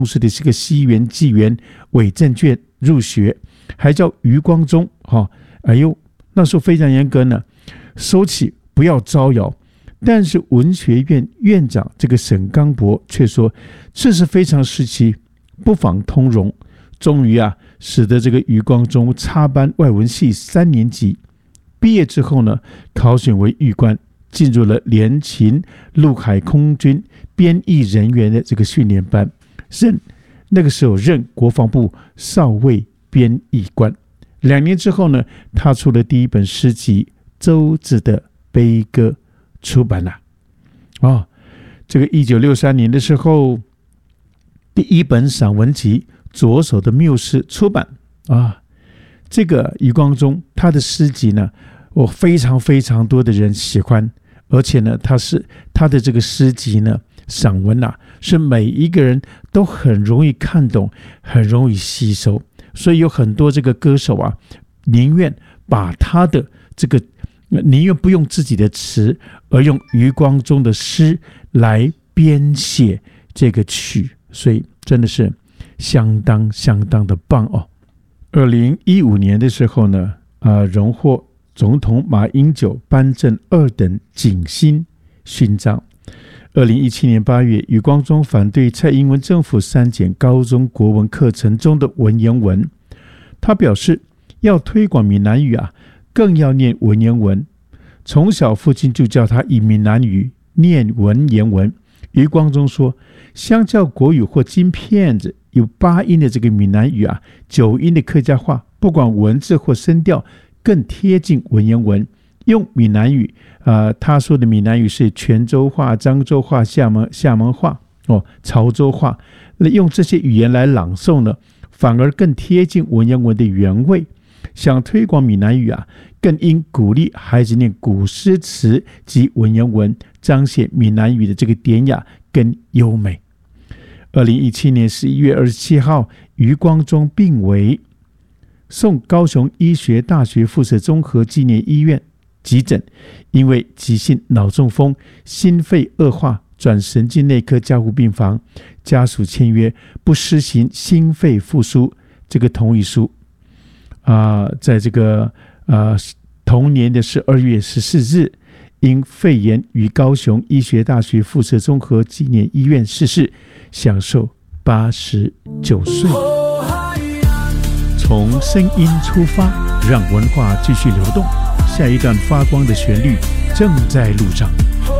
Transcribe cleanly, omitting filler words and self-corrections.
是的是个西元纪元伪证卷入学，还叫余光中。哎呦，那时候非常严格呢，收起不要招摇。但是文学院院长这个沈刚伯却说，这是非常时期，不妨通融。终于使得这个余光中插班外文系3年级，毕业之后呢，考选为预官，进入了联勤陆海空军编译人员的这个训练班，那个时候任国防部少尉编译官。2年之后呢，他出了第一本诗集《周子的悲歌》出版了。这个1963年的时候，第一本散文集《左手的缪斯》出版。这个余光中他的诗集呢，非常非常多的人喜欢，而且呢，他的这个诗集呢，散文是每一个人都很容易看懂，很容易吸收。所以有很多这个歌手宁愿把他的宁愿不用自己的词，而用余光中的诗来编写这个曲，所以真的是相当相当的棒2015年的时候呢，荣获总统马英九颁证2等景星勋章。2017年8月，余光中反对蔡英文政府删减高中国文课程中的文言文。他表示，要推广闽南语更要念文言文。从小父亲就叫他以闽南语念文言文。余光中说，相较国语或金片子有8音的这个闽南语9音的客家话，不管文字或声调更贴近文言文。用闽南语他说的闽南语是泉州话、漳州话、厦门话、潮州话，用这些语言来朗诵呢，反而更贴近文言文的原味。想推广闽南语更应鼓励孩子念古诗词及文言文，彰显闽南语的这个典雅跟优美。2017年11月27号，余光中病危，送高雄医学大学附设综合纪念医院急诊，因为急性脑中风、心肺恶化，转神经内科加护病房，家属签约不施行心肺复苏这个同意书。在这个同年的12月14日，因肺炎于高雄医学大学附设综合纪念医院逝世，享受89岁。从声音出发，让文化继续流动。下一段发光的旋律正在路上。